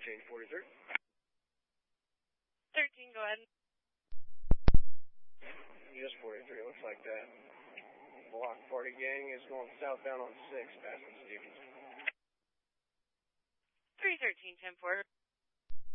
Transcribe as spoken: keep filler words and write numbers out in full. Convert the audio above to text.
change forty-three. thirteen, go ahead. Just forty-three, looks like that. Block party gang is going southbound on six, past the Stevens. three thirteen, ten four.